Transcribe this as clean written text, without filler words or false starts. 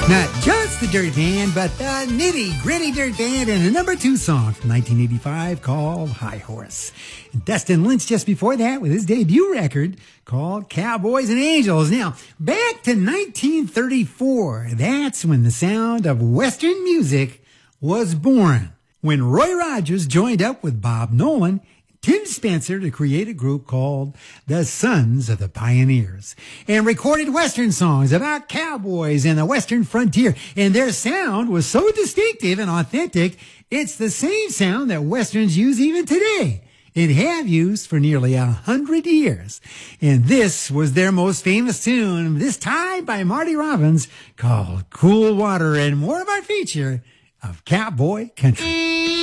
Not just the Dirt Band, but the Nitty Gritty Dirt Band and a number 2 song from 1985 called High Horse. And Dustin Lynch just before that with his debut record called Cowboys and Angels. Now, back to 1934. That's when the sound of Western music was born. When Roy Rogers joined up with Bob Nolan, Tim Spencer to create a group called the Sons of the Pioneers and recorded Western songs about cowboys and the Western frontier. And their sound was so distinctive and authentic, it's the same sound that Westerns use even today and have used for nearly 100 years. And this was their most famous tune, this time by Marty Robbins, called Cool Water, and more of our feature of Cowboy Country.